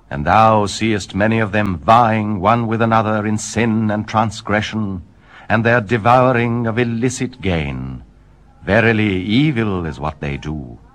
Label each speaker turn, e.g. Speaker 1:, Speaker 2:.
Speaker 1: And thou seest many of them vying one with another in sin and transgression, and their devouring of illicit gain. Verily, evil is what they do.